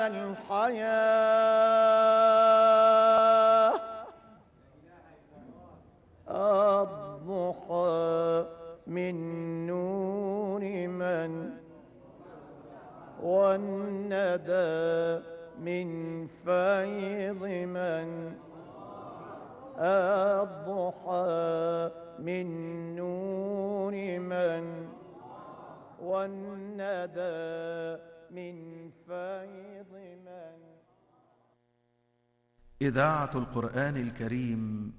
الحياة الضحى من نور من والندى من فيض من الضحى من نور من والندى من فيض من. إذاعة القرآن الكريم